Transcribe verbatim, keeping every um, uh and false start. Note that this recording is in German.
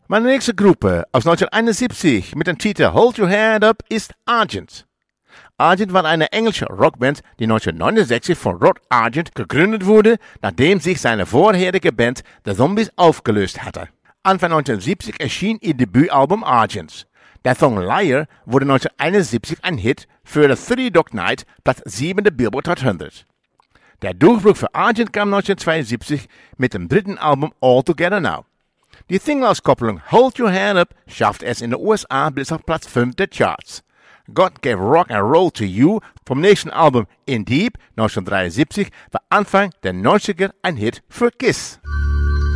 Meine nächste Gruppe aus neunzehnhunderteinundsiebzig mit dem Titel Hold Your Head Up ist Argent. Argent war eine englische Rockband, die neunzehnhundertneunundsechzig von Rod Argent gegründet wurde, nachdem sich seine vorherige Band The Zombies aufgelöst hatte. Anfang neunzehnhundertsiebzig erschien ihr Debütalbum Argent. Der Song Liar wurde neunzehnhunderteinundsiebzig ein Hit für The Three Dog Night, Platz sieben der Billboard zweihundert. Der Durchbruch für Argent kam neunzehnhundertzweiundsiebzig mit dem dritten Album All Together Now. Die Single-Auskopplung Hold Your Hand Up schafft es in den U S A bis auf Platz fünf der Charts. God Gave Rock and Roll to You vom nächsten Album In Deep neunzehnhundertdreiundsiebzig war Anfang der neunziger ein Hit für Kiss.